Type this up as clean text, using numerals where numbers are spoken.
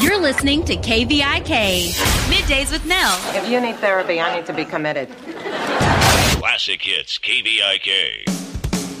You're listening to KVIK, Middays with Nell. If you need therapy, I need to be committed. Classic Hits, KVIK.